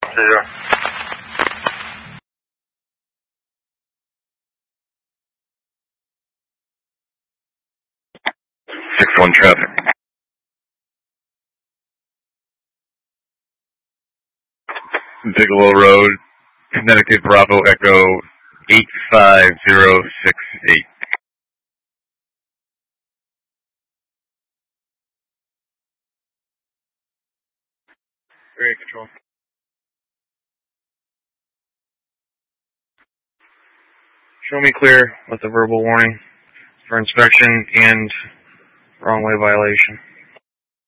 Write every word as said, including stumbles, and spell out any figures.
zero. six one traffic. Bigelow Road, Connecticut Bravo Echo eight five zero six eight. Area control. Show me clear with a verbal warning for inspection and wrong way violation.